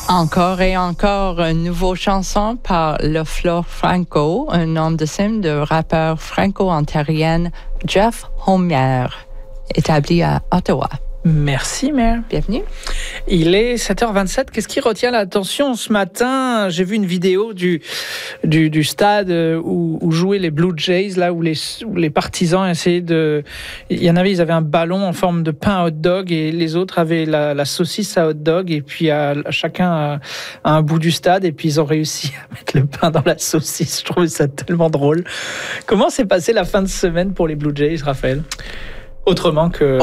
Encore et encore une nouvelle chanson par LaFleur Franco, un nom de scène de rappeur franco-ontarienne Jeff Homer, établi à Ottawa. Merci, Mère. Bienvenue. Il est 7h27. Qu'est-ce qui retient l'attention ce matin? J'ai vu une vidéo du stade où jouaient les Blue Jays, là où les partisans essayaient de... Il y en avait, ils avaient un ballon en forme de pain à hot dog et les autres avaient la saucisse à hot dog et puis chacun à un bout du stade et puis ils ont réussi à mettre le pain dans la saucisse. Je trouvais ça tellement drôle. Comment s'est passée la fin de semaine pour les Blue Jays, Raphaël? Autrement que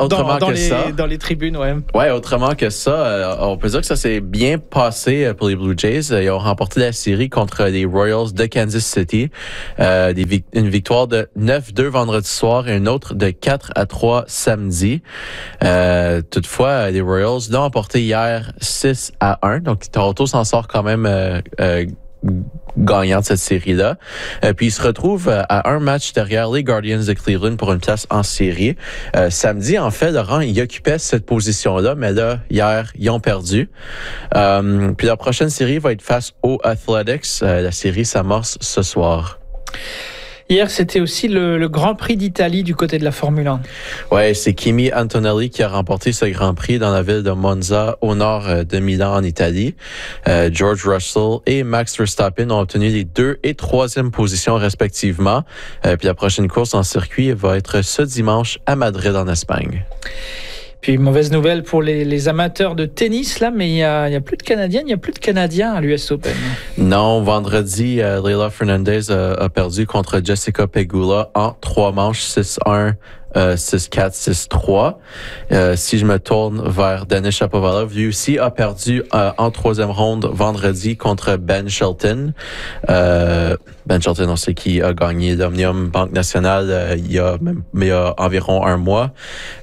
dans les tribunes, ouais. Ouais, autrement que ça, on peut dire que ça s'est bien passé pour les Blue Jays. Ils ont remporté la série contre les Royals de Kansas City. Une victoire de 9-2 vendredi soir et une autre de 4-3 samedi. Toutefois, les Royals l'ont emporté hier 6-1. Donc, Toronto s'en sort quand même gagnant de cette série-là. Puis il se retrouve à un match derrière les Guardians de Cleveland pour une place en série. Samedi, en fait, Laurent, il occupait cette position-là, mais là, hier, ils ont perdu. Puis la prochaine série va être face aux Athletics. La série s'amorce ce soir. Hier, c'était aussi le Grand Prix d'Italie du côté de la Formule 1. Ouais, c'est Kimi Antonelli qui a remporté ce Grand Prix dans la ville de Monza, au nord de Milan, en Italie. George Russell et Max Verstappen ont obtenu les 2e et 3e positions respectivement. Puis la prochaine course en circuit va être ce dimanche à Madrid, en Espagne. Puis, mauvaise nouvelle pour les amateurs de tennis, là, mais il y a plus de Canadiennes, il y a plus de Canadiens à l'US Open. Non, vendredi, Leylah Fernandez a perdu contre Jessica Pegula en 3 manches, 6-1. 6-4, 6-3. Si je me tourne vers Denis Shapovalov, lui aussi a perdu en 3e ronde vendredi contre Ben Shelton. Ben Shelton, on sait qui a gagné l'Omnium Banque Nationale il y a environ un mois.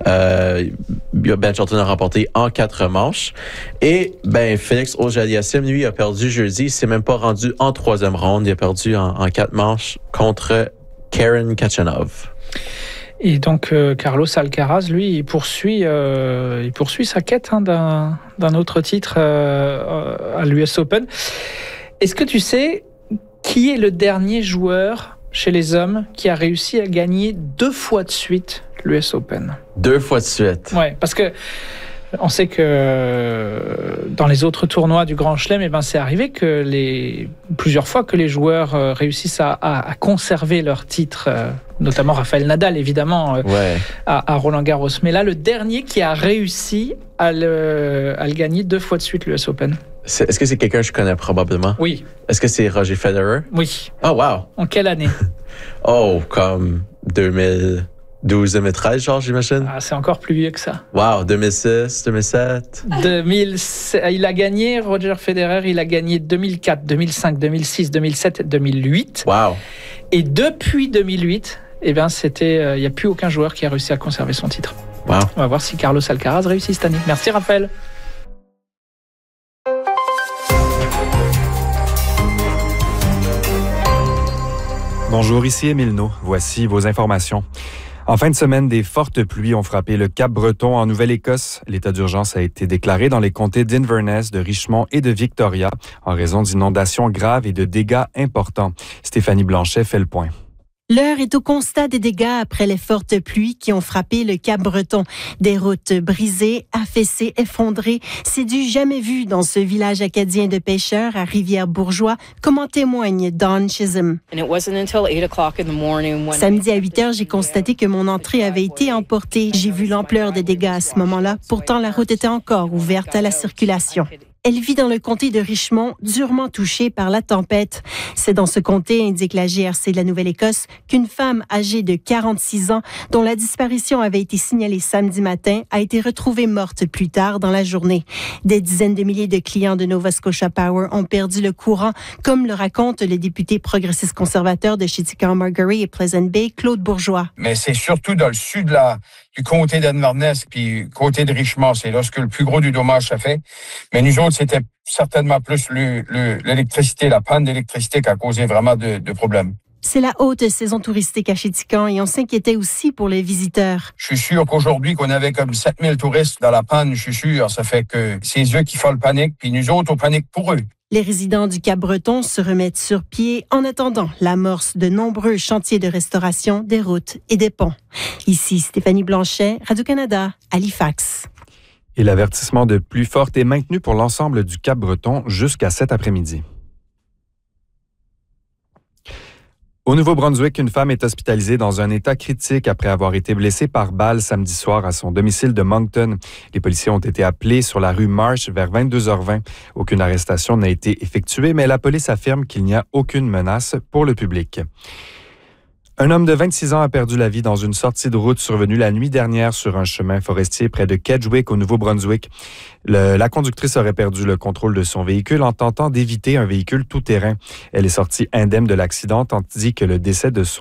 Ben Shelton a remporté en 4 manches. Et Félix Auger-Aliassime, lui, a perdu jeudi. Il s'est même pas rendu en 3e ronde. Il a perdu en 4 manches contre Karen Khachanov. Et donc, Carlos Alcaraz, lui, il poursuit sa quête d'un autre titre à l'US Open. Est-ce que tu sais qui est le dernier joueur chez les hommes qui a réussi à gagner 2 fois de suite l'US Open? 2 fois de suite? Ouais, parce que on sait que dans les autres tournois du Grand Chelem, c'est arrivé que plusieurs fois que les joueurs réussissent à conserver leur titre, notamment Rafael Nadal, évidemment, à Roland-Garros. Mais là, le dernier qui a réussi à le gagner 2 fois de suite, l'US Open. Est-ce que c'est quelqu'un que je connais probablement? Oui. Est-ce que c'est Roger Federer? Oui. Oh, wow. En quelle année? Comme 2012-2013, genre, j'imagine. Ah, c'est encore plus vieux que ça. Wow, 2006, 2007. Il a gagné, Roger Federer, il a gagné 2004, 2005, 2006, 2007, 2008. Wow. Et depuis 2008, il n'y a plus aucun joueur qui a réussi à conserver son titre. Wow. On va voir si Carlos Alcaraz réussit cette année. Merci, Raphaël. Bonjour, ici Émile No. Voici vos informations. En fin de semaine, des fortes pluies ont frappé le Cap-Breton en Nouvelle-Écosse. L'état d'urgence a été déclaré dans les comtés d'Inverness, de Richmond et de Victoria en raison d'inondations graves et de dégâts importants. Stéphanie Blanchet fait le point. L'heure est au constat des dégâts après les fortes pluies qui ont frappé le Cap-Breton. Des routes brisées, affaissées, effondrées. C'est du jamais vu dans ce village acadien de pêcheurs à Rivière-Bourgeois, comme en témoigne Dawn Chisholm. Samedi à 8 heures, j'ai constaté que mon entrée avait été emportée. J'ai vu l'ampleur des dégâts à ce moment-là. Pourtant, la route était encore ouverte à la circulation. Elle vit dans le comté de Richmond, durement touchée par la tempête. C'est dans ce comté, indique la GRC de la Nouvelle-Écosse, qu'une femme âgée de 46 ans, dont la disparition avait été signalée samedi matin, a été retrouvée morte plus tard dans la journée. Des dizaines de milliers de clients de Nova Scotia Power ont perdu le courant, comme le raconte le député progressiste conservateur de Chiticon-Margerie et Pleasant Bay, Claude Bourgeois. Mais c'est surtout dans le sud du comté d'Inverness puis comté de Richmond, c'est là que le plus gros du dommage s'est fait. Mais nous autres, c'était certainement plus l'électricité, la panne d'électricité qui a causé vraiment de problèmes. C'est la haute saison touristique à Chéticamp et on s'inquiétait aussi pour les visiteurs. Je suis sûr qu'aujourd'hui, qu'on avait comme 7000 touristes dans la panne, je suis sûr, ça fait que c'est eux qui font le panique, puis nous autres, on panique pour eux. Les résidents du Cap-Breton se remettent sur pied en attendant l'amorce de nombreux chantiers de restauration des routes et des ponts. Ici Stéphanie Blanchet, Radio-Canada, Halifax. Et l'avertissement de pluie forte est maintenu pour l'ensemble du Cap-Breton jusqu'à cet après-midi. Au Nouveau-Brunswick, une femme est hospitalisée dans un état critique après avoir été blessée par balle samedi soir à son domicile de Moncton. Les policiers ont été appelés sur la rue Marsh vers 22h20. Aucune arrestation n'a été effectuée, mais la police affirme qu'il n'y a aucune menace pour le public. Un homme de 26 ans a perdu la vie dans une sortie de route survenue la nuit dernière sur un chemin forestier près de Kedgwick, au Nouveau-Brunswick. La conductrice aurait perdu le contrôle de son véhicule en tentant d'éviter un véhicule tout-terrain. Elle est sortie indemne de l'accident, tandis que le décès de son